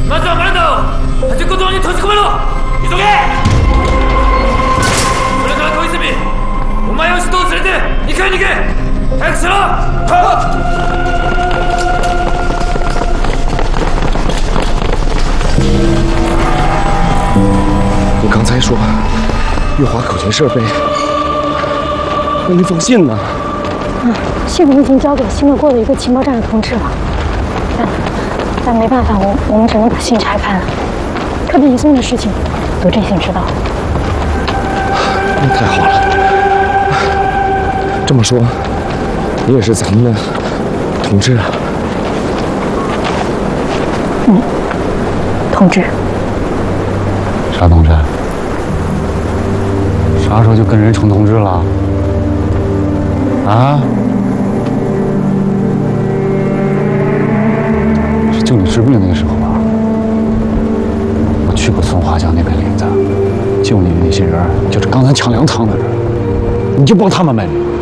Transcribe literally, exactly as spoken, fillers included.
まずはマランダを端っこ島に閉じ込めろ。急げ。それから小泉、お前を首都を連れてにかいに行け。早くしろ。 你刚才说月华口诀设备，那一封信呢？ 嗯，信我已经交给新乐过的一个情报站的同志了，但但没办法，我我们只能把信拆开了。特别移送的事情，由这信知道。 那太好了。这么说，你也是咱们的同志啊？ 嗯，同志。 啥同志？啥时候就跟人称同志了？啊？是救你治病那个时候吧？我去过松花江那片林子，救你的那些人，就是刚才抢粮仓的人，你就帮他们卖命。